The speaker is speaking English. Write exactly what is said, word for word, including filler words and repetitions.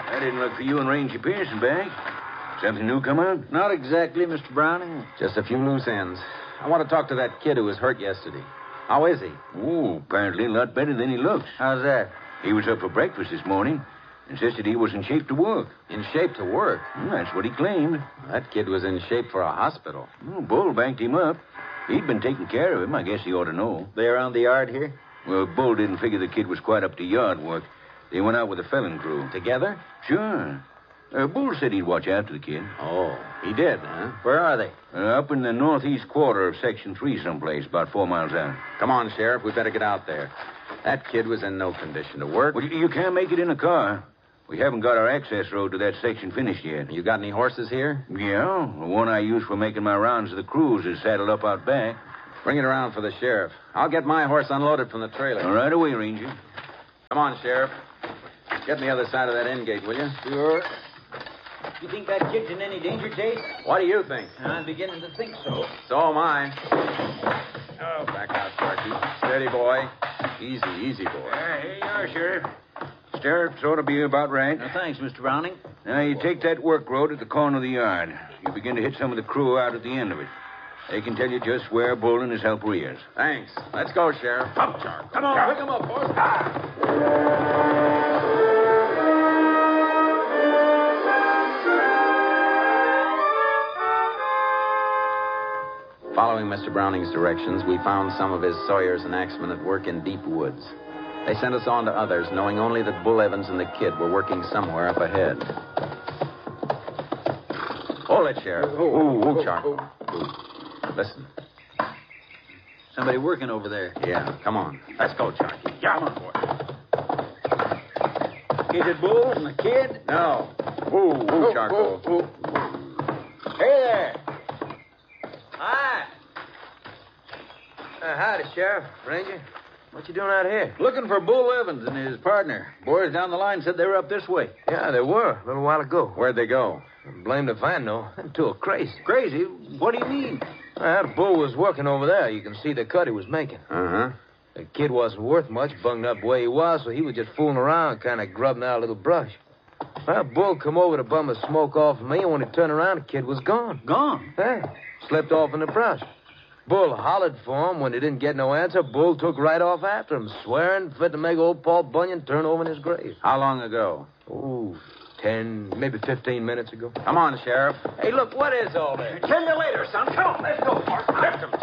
I didn't look for you and Ranger Pearson back. Something new come out? Not exactly, Mister Browning. Just a few loose ends. I want to talk to that kid who was hurt yesterday. How is he? Oh, apparently a lot better than he looks. How's that? He was up for breakfast this morning. Insisted he was in shape to work. In shape to work? Well, that's what he claimed. That kid was in shape for a hospital. Well, Bull banked him up. He'd been taking care of him. I guess he ought to know. They around the yard here? Well, Bull didn't figure the kid was quite up to yard work. They went out with a felon crew. Together? Sure. Uh, Bull said he'd watch after the kid. Oh, he did, huh? Where are they? Uh, up in the northeast quarter of Section three someplace, about four miles out. Come on, Sheriff. We better get out there. That kid was in no condition to work. Well, you, you can't make it in a car. We haven't got our access road to that section finished yet. You got any horses here? Yeah, the one I use for making my rounds of the cruise is saddled up out back. Bring it around for the sheriff. I'll get my horse unloaded from the trailer. All right away, Ranger. Come on, Sheriff. Get on the other side of that end gate, will you? Sure. You think that kid's in any danger, Tate? What do you think? I'm beginning to think so. So am I. Oh, back out, Sparky. Steady, boy. Easy, easy, boy. Uh, here you are, Sheriff. Stirrups ought to be about right. Uh, thanks, Mister Browning. Now, you take that work road at the corner of the yard. You begin to hit some of the crew out at the end of it. They can tell you just where Bull and his helper is. Thanks. Let's go, Sheriff. Up, Charlie. Come on, pick him up, boys. Ah. Following Mister Browning's directions, we found some of his sawyers and axemen at work in deep woods. They sent us on to others, knowing only that Bull Evans and the kid were working somewhere up ahead. Hold it, Sheriff. Ooh, ooh, Charlie. Ooh. Listen. Somebody working over there. Yeah, come on. Let's go, Charlie. Yeah, come on, boy. Is it Bull and the kid? No. Ooh, ooh, Charcoal. Ooh, ooh, ooh. Hey there. Hi. Uh, howdy, Sheriff. Ranger. What you doing out here? Looking for Bull Evans and his partner. Boys down the line said they were up this way. Yeah, they were a little while ago. Where'd they go? Blamed if I know. Them two are crazy. Crazy? What do you mean? Uh, that bull was working over there. You can see the cut he was making. Uh-huh. The kid wasn't worth much, bunged up the way he was, so he was just fooling around, kind of grubbing out a little brush. Well, Bull come over to bum the smoke off of me, and when he turned around, the kid was gone. Gone? Yeah, slipped off in the brush. Bull hollered for him. When he didn't get no answer, Bull took right off after him, swearing fit to make old Paul Bunyan turn over in his grave. How long ago? Oh, ten, maybe fifteen minutes ago. Come on, Sheriff. Hey, look, what is all this? Tell you later, son. Come on, let's go. Lift him.